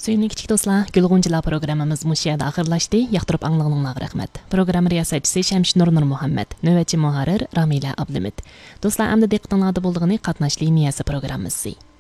Suyumli kichik do'stlar, Gulg'unchilar programmamiz mush yerda oxirlashdi. Yoqtirib anglaganinglarga rahmat. Program riyosatchisi Shamshinur Nur Muhammad, navbatchi muharrir Ramila Ablimit. Do'stlar, endi diqqatingizda bo'ldig'ini qatnash liniyasi programmasi.